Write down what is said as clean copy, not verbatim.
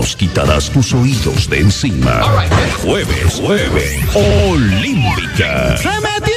nos quitarás tus oídos de encima. Jueves, Olímpica. ¡Se metió!